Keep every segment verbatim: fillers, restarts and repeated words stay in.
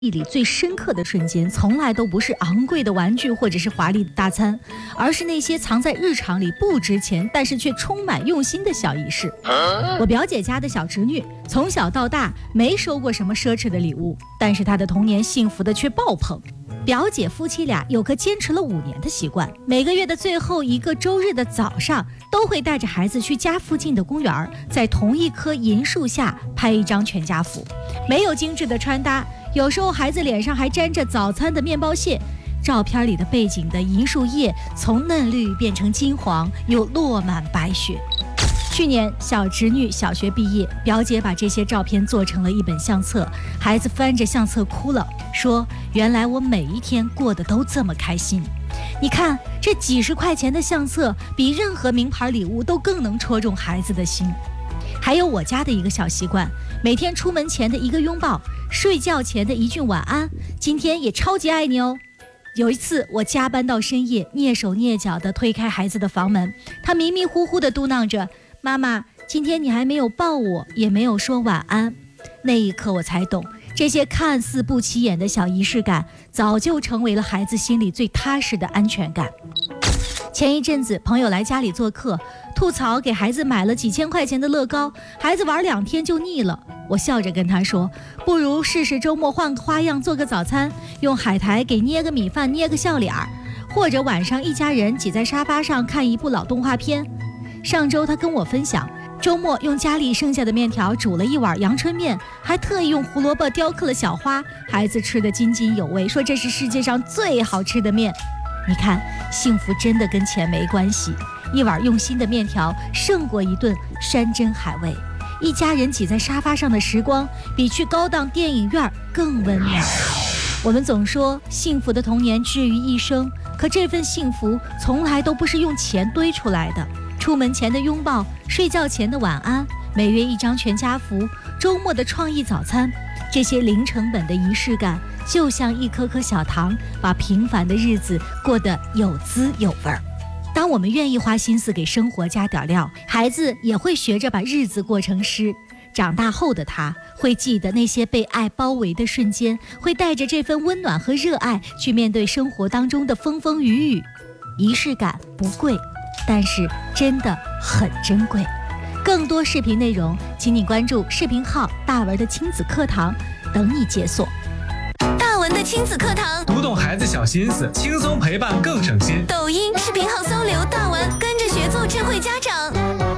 忆里最深刻的瞬间，从来都不是昂贵的玩具或者是华丽的大餐，而是那些藏在日常里不值钱但是却充满用心的小仪式。我表姐家的小侄女从小到大没收过什么奢侈的礼物，但是她的童年幸福的却爆棚。表姐夫妻俩有个坚持了五年的习惯，每个月的最后一个周日的早上，都会带着孩子去家附近的公园，在同一棵银树下拍一张全家福。没有精致的穿搭，有时候孩子脸上还沾着早餐的面包屑，照片里的背景的银树叶从嫩绿变成金黄，又落满白雪。去年小侄女小学毕业，表姐把这些照片做成了一本相册，孩子翻着相册哭了，说原来我每一天过得都这么开心。你看这几十块钱的相册比任何名牌礼物都更能戳中孩子的心。还有我家的一个小习惯，每天出门前的一个拥抱，睡觉前的一句晚安，今天也超级爱你哦。有一次我加班到深夜，蹑手蹑脚地推开孩子的房门，他迷迷糊糊地嘟囔着，妈妈，今天你还没有抱我，也没有说晚安。那一刻我才懂，这些看似不起眼的小仪式感，早就成为了孩子心里最踏实的安全感。前一阵子朋友来家里做客，吐槽给孩子买了几千块钱的乐高，孩子玩两天就腻了。我笑着跟他说，不如试试周末换个花样，做个早餐，用海苔给捏个米饭，捏个笑脸儿，或者晚上一家人挤在沙发上看一部老动画片。上周他跟我分享，周末用家里剩下的面条煮了一碗阳春面，还特意用胡萝卜雕刻了小花，孩子吃得津津有味，说这是世界上最好吃的面。你看，幸福真的跟钱没关系，一碗用心的面条胜过一顿山珍海味，一家人挤在沙发上的时光比去高档电影院更温暖。我们总说幸福的童年治愈一生，可这份幸福从来都不是用钱堆出来的。出门前的拥抱，睡觉前的晚安，每月一张全家福，周末的创意早餐，这些零成本的仪式感，就像一颗颗小糖，把平凡的日子过得有滋有味儿。当我们愿意花心思给生活加点料，孩子也会学着把日子过成诗。长大后的他会记得那些被爱包围的瞬间，会带着这份温暖和热爱去面对生活当中的风风雨雨。仪式感不贵，但是真的很珍贵。更多视频内容请你关注视频号大文的亲子课堂，等你解锁。 大文的亲子课堂， 读懂孩子小心思，轻松陪伴更省心。 抖音视频号搜刘大文，跟着学做智慧家长。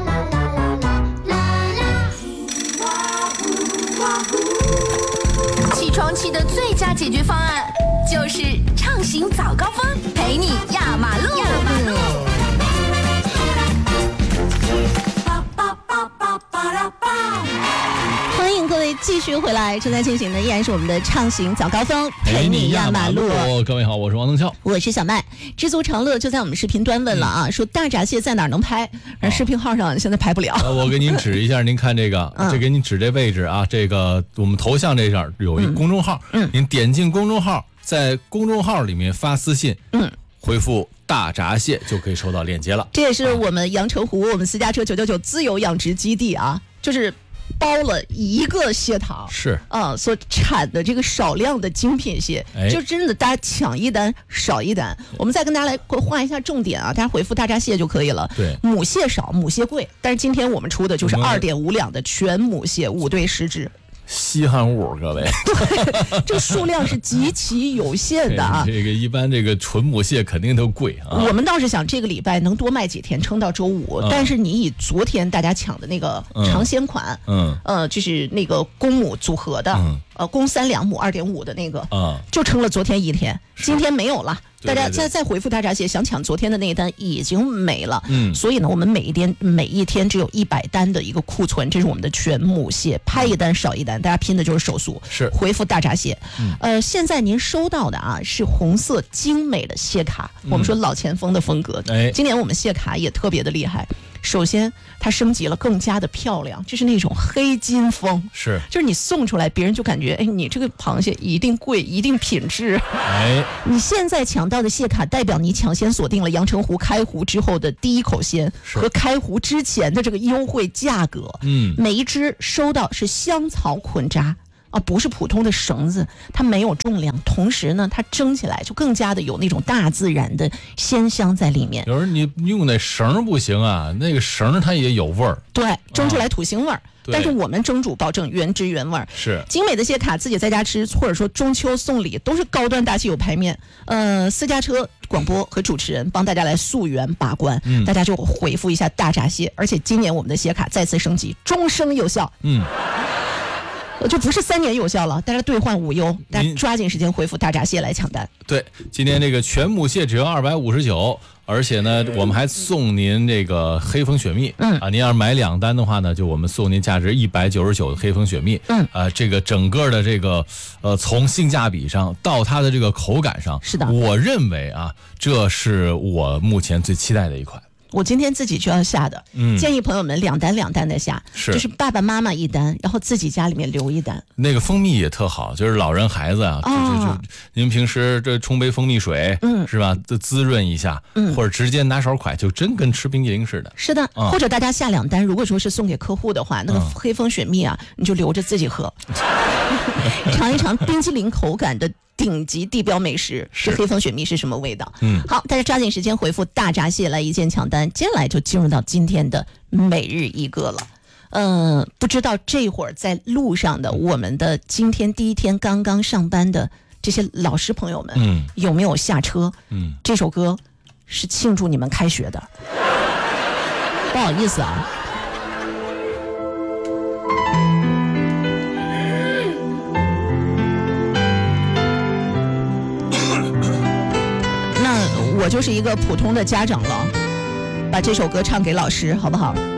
起床气的最佳解决方案就是畅行早高峰，陪你压马路。压马路。 欢迎各位继续回来，正在进行的依然是我们的畅行早高峰，陪你压马路。 各位好，我是王登俏， 我是小麦。知足常乐就在我们视频端问了啊，嗯、说大闸蟹在哪儿能拍？而视频号上现在拍不了。 呃、我给您指一下，您看这个，嗯、这给您指这位置啊，这个我们头像这上有一公众号，嗯，您点进公众号，在公众号里面发私信，嗯，回复大闸蟹就可以收到链接了。 这也是我们阳澄湖我们私家车九九九自由养殖基地啊，就是包了一个蟹塘， 是啊，所产的这个少量的精品蟹，哎、就真的大家抢一单少一单。我们再跟大家来画一下重点啊，大家回复大闸蟹就可以了。 对， 母蟹少，母蟹贵，但是今天我们出的就是二点五两的全母蟹，五对十只。 稀罕物，各位， 这数量是极其有限的啊！ 这个一般这个纯母蟹肯定都贵啊。 我们倒是想这个礼拜能多卖几天，撑到周五。嗯、但是你以昨天大家抢的那个尝鲜款，嗯，呃，就是那个公母组合的，嗯、呃，公三两母二点五的那个，嗯，就撑了昨天一天，今天没有了。大家再再回复大闸蟹，想抢昨天的那一单已经没了，嗯，所以呢，我们每一天每一天只有一百单的一个库存，这是我们的全母蟹，拍一单少一单，大家拼的就是手速， 是回复大闸蟹，嗯、呃，现在您收到的啊是红色精美的蟹卡，嗯、我们说老前锋的风格，哎，今年我们蟹卡也特别的厉害。首先，它升级了，更加的漂亮，就是那种黑金风， 是， 就是你送出来，别人就感觉，哎，你这个螃蟹一定贵，一定品质。哎，你现在抢到的蟹卡，代表你抢先锁定了阳澄湖开湖之后的第一口鲜和开湖之前的这个优惠价格。嗯，每一只收到是香草捆扎。 啊，不是普通的绳子，它没有重量，同时呢，它蒸起来就更加的有那种大自然的鲜香在里面。 有时你用那绳不行啊，那个绳它也有味儿， 对，蒸出来土腥味儿。啊，但是我们蒸煮保证原汁原味儿， 是精美的蟹卡，自己在家吃，或者说中秋送礼都是高端大气有排面。呃，私家车广播和主持人帮大家来溯源把关，嗯，大家就回复一下大闸蟹，而且今年我们的蟹卡再次升级，终生有效。嗯。就不是三年有效了，大家兑换无忧，大家抓紧时间回复大闸蟹来抢单。 对，今天这个全母蟹只要二百五十九，而且呢，我们还送您这个黑蜂雪蜜。嗯啊，您要是买两单的话呢，就我们送您价值一百九十九的黑蜂雪蜜。嗯啊，这个整个的这个呃，从性价比上到它的这个口感上， 是的， 我认为啊，这是我目前最期待的一款。 我今天自己就要下的，嗯，建议朋友们两单两单的下， 是就是爸爸妈妈一单，然后自己家里面留一单。 那个蜂蜜也特好，就是老人孩子啊，哦、就就就您平时这冲杯蜂蜜水，嗯，是吧？滋滋润一下，嗯，或者直接拿手蒯，就真跟吃冰激凌似的。 是的，嗯、或者大家下两单，如果说是送给客户的话，那个黑蜂雪蜜啊，嗯、你就留着自己喝，尝一尝冰激凌口感的。顶级地标美食是黑蜂雪蜜是什么味道？嗯，好，大家抓紧时间回复大闸蟹来一键抢单。接下来就进入到今天的每日一个了。呃，不知道这会儿在路上的我们的今天第一天刚刚上班的这些老师朋友们，嗯，有没有下车？嗯，这首歌是庆祝你们开学的，不好意思啊。我就是一个普通的家长了，把这首歌唱给老师，好不好？